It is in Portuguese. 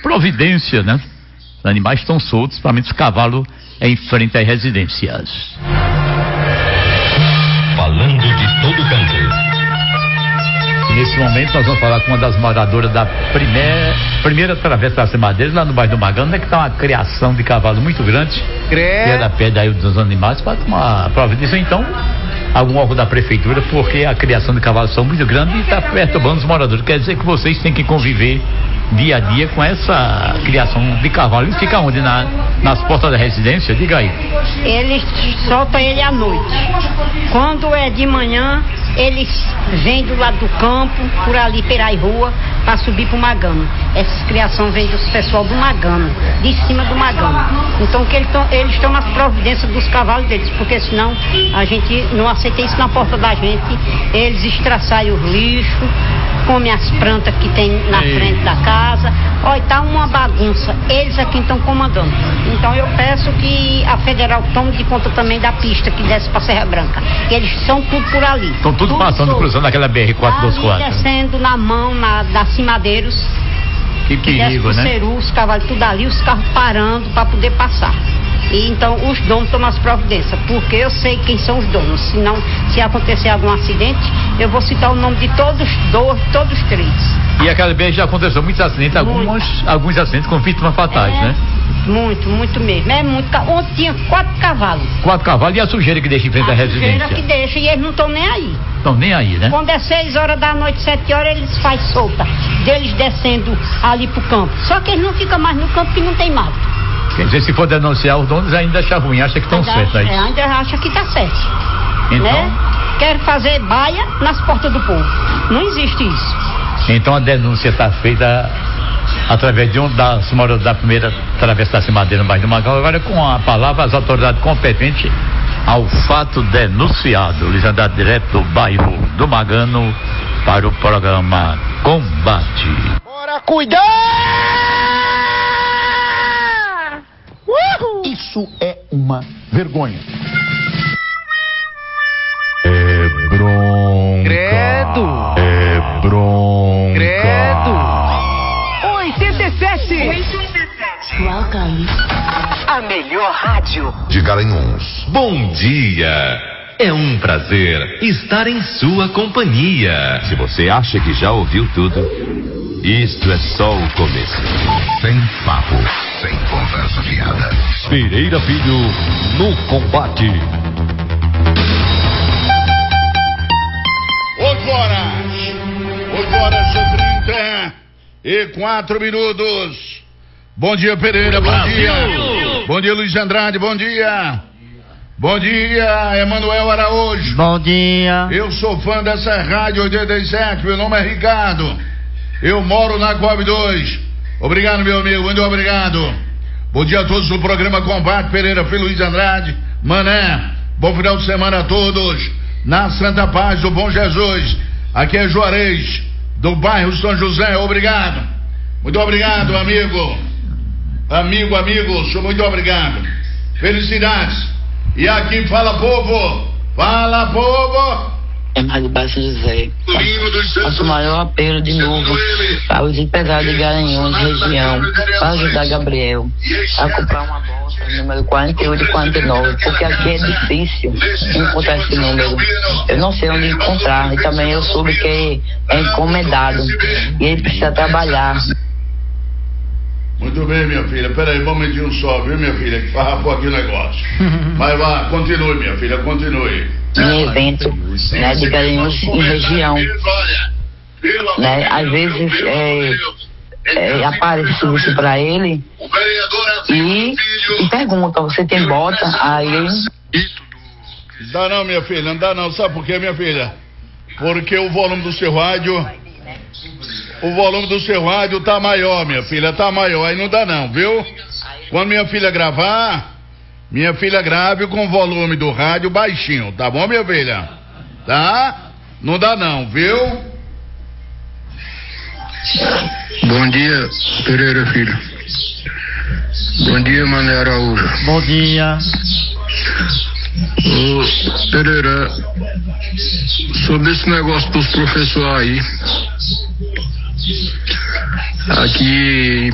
providência, né? Os animais estão soltos, principalmente os cavalos em frente às residências. Falando de todo canto. Nesse momento nós vamos falar com uma das moradoras da primeira Travessa das Madeiras, lá no bairro do Magano, né, que está uma criação de cavalo muito grande. E ela pede aí dos animais para tomar providência, então, algum órgão da prefeitura, porque a criação de cavalos são muito grande e está perturbando os moradores. Quer dizer que vocês têm que conviver dia a dia com essa criação de cavalo. Ele fica onde? Nas portas da residência? Diga aí. Eles soltam ele à noite. Quando é de manhã, eles vêm do lado do campo, por ali, pela rua, para subir para o Magano. Essa criação vem do pessoal do Magano, de cima do Magano. Então que eles tomam as providências dos cavalos deles, porque senão a gente não aceita isso na porta da gente. Eles estraçalham os lixos, comem as plantas que tem na frente da casa. Olha, tá uma bagunça. Eles é quem estão comandando. Então eu peço que a federal tome de conta também da pista que desce para Serra Branca. Eles são tudo por ali. Estão tudo passando, cruzando aquela BR-424. Descendo na mão da Cimadeiros. Que perigo, né? Ceru, os cavalos tudo ali, os carros parando para poder passar. E então os donos tomam as providências, porque eu sei quem são os donos. Senão, se acontecer algum acidente, eu vou citar o nome de todos três. E aquela BR já aconteceu muitos acidentes, alguns acidentes com vítimas fatais, né? Muito mesmo. É muito. Ontem tinha 4 cavalos. 4 cavalos e a sujeira que deixa em frente à residência? A sujeira que deixa, e eles não estão nem aí. Estão nem aí, né? Quando é 6 horas da noite, 7 horas, eles fazem solta. Deles descendo ali pro campo. Só que eles não ficam mais no campo, que não tem mato. Quer dizer, se for denunciar, os donos ainda acham ruim, acham que estão certos aí. Ainda acha que está certo. Então? Né? Quer fazer baia nas portas do povo. Não existe isso. Então a denúncia está feita através de da primeira Travessa da Madeira no bairro do Magão. Agora com a palavra as autoridades competentes ao fato denunciado. Luiz Andrade, direto do bairro do Magano, para o programa Combate. Bora cuidar! Isso é uma vergonha. É bronca. Credo. É bronca. Credo. 87. Welcome. A melhor rádio De Garanhuns. Bom dia. É um prazer estar em sua companhia. Se você acha que já ouviu tudo, isto é só o começo. Sem papo, sem conversa fiada. Pereira Filho no combate. 8h34. Bom dia, Pereira, bom dia. Bom dia, Luiz Andrade, bom dia. Bom dia, Emanuel Araújo. Bom dia. Eu sou fã dessa rádio 87, meu nome é Ricardo. Eu moro na Coab 2. Obrigado, meu amigo, muito obrigado. Bom dia a todos do programa Combate, Pereira Filho, Luiz Andrade, Mané. Bom final de semana a todos. Na Santa Paz do Bom Jesus. Aqui é Juarez, do bairro São José, obrigado. Muito obrigado, amigo. Amigo, sou muito obrigado. Felicidades. E aqui fala, povo. Fala, povo. É mais de Baixo José. Nosso maior apelo de novo para os empresários de Garanhuns, região, para ajudar Gabriel a comprar uma bolsa, número 48 e 49, porque aqui é difícil encontrar esse número. Eu não sei onde encontrar, e também eu soube que é encomendado e ele precisa trabalhar. Muito bem, minha filha. Peraí, um momentinho só, viu, minha filha? Que farrapou aqui o negócio. Mas vá, continue, minha filha, continue. Em evento, né, de Garanhuns em região, né, às vezes aparece isso pra ele e pergunta, você tem bota? Aí ele... Não dá não, minha filha, não dá não. Sabe por quê, minha filha? Porque o volume do seu rádio tá maior, minha filha, tá maior. Aí não dá não, viu? Quando minha filha gravar, minha filha grave com o volume do rádio baixinho, tá bom, minha filha? Tá? Não dá não, viu? Bom dia, Pereira Filho. Bom dia, Mané Araújo. Bom dia. Ô, Pereira, sobre esse negócio dos professores aí, aqui